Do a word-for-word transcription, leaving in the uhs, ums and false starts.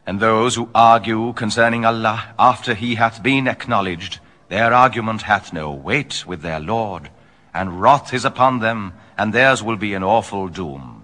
And those who argue concerning Allah after he hath been acknowledged, their argument hath no weight with their Lord, and wrath is upon them, and theirs will be an awful doom.